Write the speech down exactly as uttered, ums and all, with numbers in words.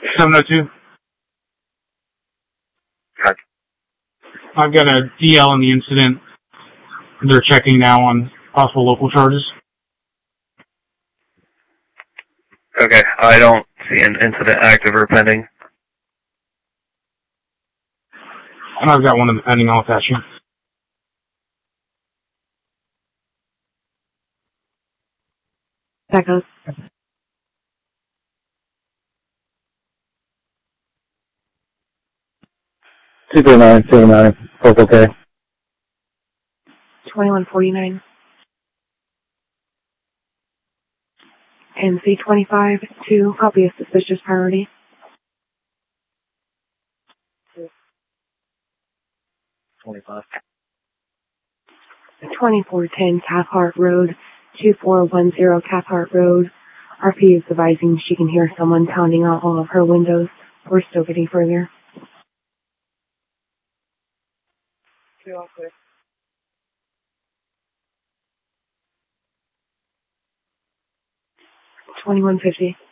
seven oh two. Okay. I've got a D L in the incident. They're checking now on possible local charges. Okay, I don't see an incident active or pending. And I've got one in the pending. I'll attach you. That goes. two three nine seven nine, Focal K. twenty-one forty-nine. And C twenty-five to copy a suspicious priority. twenty-five. twenty-four ten Cathcart Road, two four one zero Cathcart Road. R P is advising she can hear someone pounding out all of her windows. We're still getting further. twenty-one fifty.